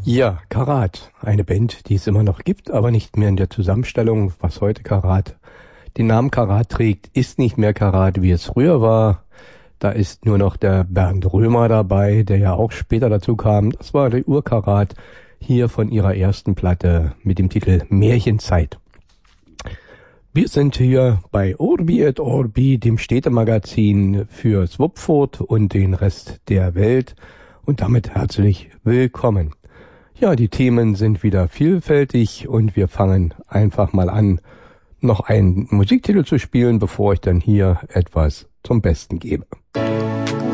Ja, Karat, eine Band, die es immer noch gibt, aber nicht mehr in der Zusammenstellung. Was heute Karat den Namen Karat trägt, ist nicht mehr Karat, wie es früher war. Da ist nur noch der Bernd Römer dabei, der ja auch später dazu kam. Das war der Urkarat hier von ihrer ersten Platte mit dem Titel Märchenzeit. Wir sind hier bei Orbi et Orbi, dem Städtemagazin für Swupfurt und den Rest der Welt. Und damit herzlich willkommen. Ja, die Themen sind wieder vielfältig und wir fangen einfach mal an, noch einen Musiktitel zu spielen, bevor ich dann hier etwas zum Besten gebe.